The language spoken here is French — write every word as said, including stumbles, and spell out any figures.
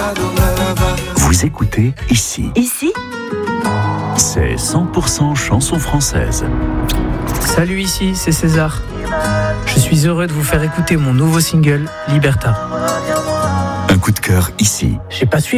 Vous écoutez ici. Ici, C'est cent pour cent chanson française. Salut, ici, c'est César. Je suis heureux de vous faire écouter mon nouveau single, Liberta. Un coup de cœur ici. J'ai pas suivi.